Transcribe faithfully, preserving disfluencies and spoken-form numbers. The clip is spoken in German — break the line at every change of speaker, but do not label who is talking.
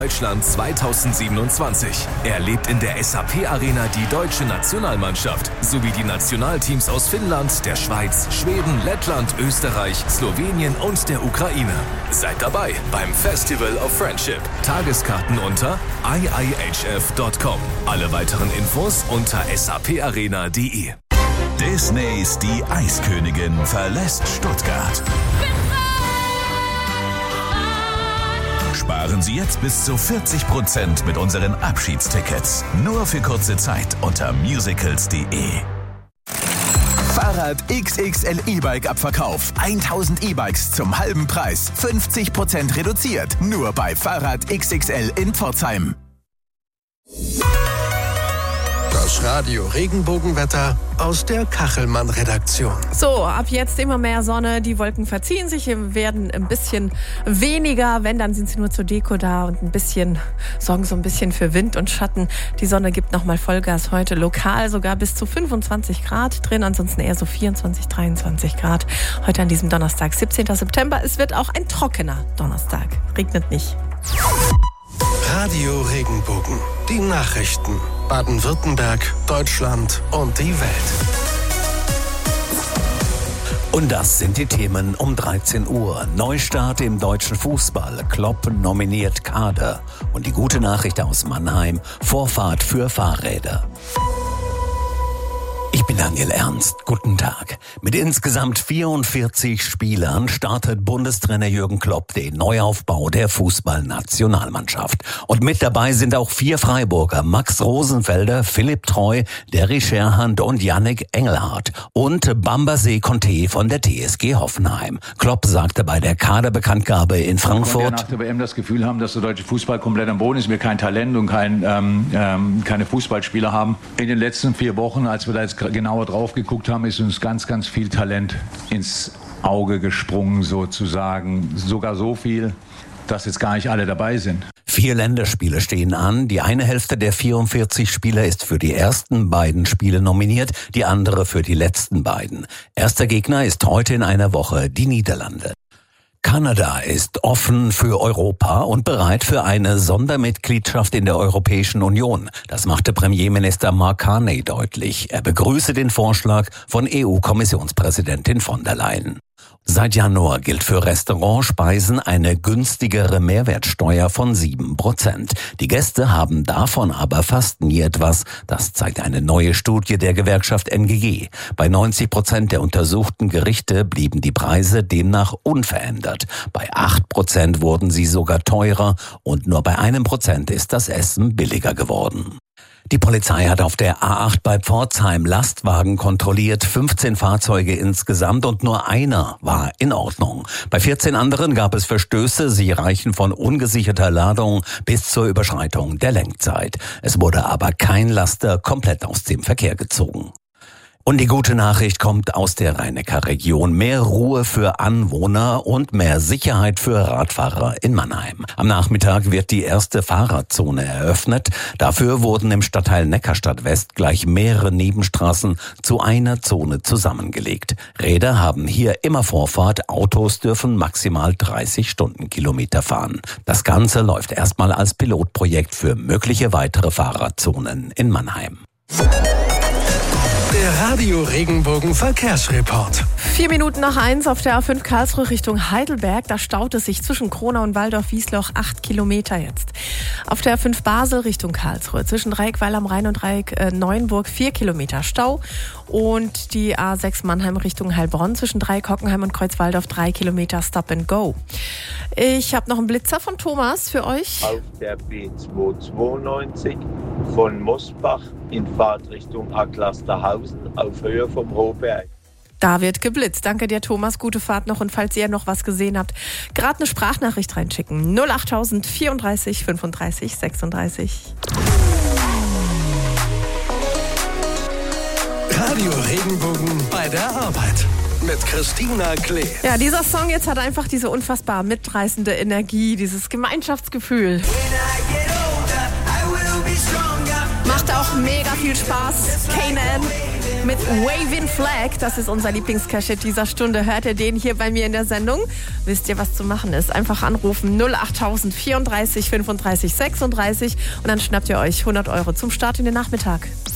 Deutschland zweitausendsiebenundzwanzig. Erlebt in der S A P Arena die deutsche Nationalmannschaft sowie die Nationalteams aus Finnland, der Schweiz, Schweden, Lettland, Österreich, Slowenien und der Ukraine. Seid dabei beim Festival of Friendship. Tageskarten unter i i h f punkt com. Alle weiteren Infos unter sap arena punkt de.
Disneys Die Eiskönigin verlässt Stuttgart. Sparen Sie jetzt bis zu vierzig Prozent mit unseren Abschiedstickets. Nur für kurze Zeit unter musicals punkt de.
Fahrrad X X L E-Bike Abverkauf. tausend E-Bikes zum halben Preis. fünfzig Prozent reduziert. Nur bei Fahrrad X X L in Pforzheim.
Das Radio Regenbogenwetter aus der Kachelmann-Redaktion.
So, ab jetzt immer mehr Sonne. Die Wolken verziehen sich, werden ein bisschen weniger. Wenn, dann sind sie nur zur Deko da und ein bisschen, sorgen so ein bisschen für Wind und Schatten. Die Sonne gibt nochmal Vollgas heute. Lokal sogar bis zu fünfundzwanzig Grad drin, ansonsten eher so vierundzwanzig, dreiundzwanzig Grad. Heute an diesem Donnerstag, siebzehnten September. Es wird auch ein trockener Donnerstag. Regnet nicht.
Radio Regenbogen. Die Nachrichten. Baden-Württemberg, Deutschland und die Welt.
Und das sind die Themen um dreizehn Uhr. Neustart im deutschen Fußball. Klopp nominiert Kader. Und die gute Nachricht aus Mannheim. Vorfahrt für Fahrräder. Ich bin Daniel Ernst. Guten Tag. Mit insgesamt vierundvierzig Spielern startet Bundestrainer Jürgen Klopp den Neuaufbau der Fußballnationalmannschaft. Und mit dabei sind auch vier Freiburger: Max Rosenfelder, Philipp Treu, Derry Scherhand und Yannick Engelhardt. Und Bambaset Conte von der T S G Hoffenheim. Klopp sagte bei der Kaderbekanntgabe in Frankfurt:
Wir nach der W M das Gefühl haben, dass der deutsche Fußball komplett am Boden ist, wir kein Talent und kein, ähm, ähm, keine Fußballspieler haben. In den letzten vier Wochen, als wir da jetzt genauer drauf geguckt haben, ist uns ganz, ganz viel Talent ins Auge gesprungen sozusagen. Sogar so viel, dass jetzt gar nicht alle dabei sind.
Vier Länderspiele stehen an. Die eine Hälfte der vierundvierzig Spieler ist für die ersten beiden Spiele nominiert, die andere für die letzten beiden. Erster Gegner ist heute in einer Woche die Niederlande. Kanada ist offen für Europa und bereit für eine Sondermitgliedschaft in der Europäischen Union. Das machte Premierminister Mark Carney deutlich. Er begrüße den Vorschlag von E U-Kommissionspräsidentin von der Leyen. Seit Januar gilt für Restaurantspeisen eine günstigere Mehrwertsteuer von sieben Prozent. Die Gäste haben davon aber fast nie etwas. Das zeigt eine neue Studie der Gewerkschaft N G G. Bei neunzig Prozent der untersuchten Gerichte blieben die Preise demnach unverändert. Bei acht Prozent wurden sie sogar teurer und nur bei einem Prozent ist das Essen billiger geworden. Die Polizei hat auf der A acht bei Pforzheim Lastwagen kontrolliert, fünfzehn Fahrzeuge insgesamt und nur einer war in Ordnung. Bei vierzehn anderen gab es Verstöße, sie reichen von ungesicherter Ladung bis zur Überschreitung der Lenkzeit. Es wurde aber kein Laster komplett aus dem Verkehr gezogen. Und die gute Nachricht kommt aus der Rhein-Neckar-Region. Mehr Ruhe für Anwohner und mehr Sicherheit für Radfahrer in Mannheim. Am Nachmittag wird die erste Fahrradzone eröffnet. Dafür wurden im Stadtteil Neckarstadt West gleich mehrere Nebenstraßen zu einer Zone zusammengelegt. Räder haben hier immer Vorfahrt. Autos dürfen maximal dreißig Stundenkilometer fahren. Das Ganze läuft erstmal als Pilotprojekt für mögliche weitere Fahrradzonen in Mannheim.
Der Radio Regenbogen Verkehrsreport.
Vier Minuten nach eins auf der A fünf Karlsruhe Richtung Heidelberg. Da staut es sich zwischen Kronau und Waldorf-Wiesloch acht Kilometer jetzt. Auf der A fünf Basel Richtung Karlsruhe zwischen Dreieckweil am Rhein und Dreieck äh, Neuenburg vier Kilometer Stau. Und die A sechs Mannheim Richtung Heilbronn zwischen Dreieck Hockenheim und Kreuzwaldorf drei Kilometer Stop and Go. Ich habe noch einen Blitzer von Thomas für euch.
Auf der B zweihundertzweiundneunzig von Mosbach in Fahrtrichtung Acklasterhausen auf Höhe vom Hohberg.
Da wird geblitzt. Danke dir, Thomas. Gute Fahrt noch. Und falls ihr noch was gesehen habt, gerade eine Sprachnachricht reinschicken. null acht vierunddreißig fünfunddreißig sechsunddreißig.
Radio Regenbogen bei der Arbeit. Mit Christina Klee.
Ja, dieser Song jetzt hat einfach diese unfassbar mitreißende Energie, dieses Gemeinschaftsgefühl. Macht Macht auch mega viel Spaß. Kanan mit Waving Flag, das ist unser Lieblingscache dieser Stunde. Hört ihr den hier bei mir in der Sendung? Wisst ihr, was zu machen ist? Einfach anrufen null achttausend vierunddreißig fünfunddreißig sechsunddreißig und dann schnappt ihr euch hundert Euro zum Start in den Nachmittag.